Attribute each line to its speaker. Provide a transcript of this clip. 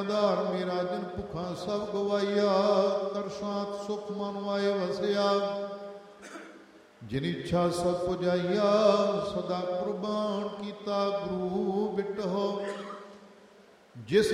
Speaker 1: ਆਧਾਰ ਮੇਰਾ ਜਿਨ ਭੁੱਖਾਂ ਸਭ ਗਵਾਈਆ, ਤਰਸਾਤ ਸੁਖ ਮਨ ਆਏ ਵਸਿਆ। ਜਿਨ ਇੱਛਾ ਸਭ ਪੁਜਾਈਆ, ਸਦਾ ਕੁਰਬਾਨ ਕੀਤਾ ਗੁਰੂ ਬਿਟਹੁ। ਜਿਸ